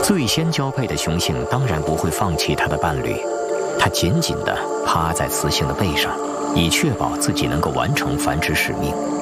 最先交配的雄性当然不会放弃它的伴侣，它紧紧地趴在雌性的背上，以确保自己能够完成繁殖使命。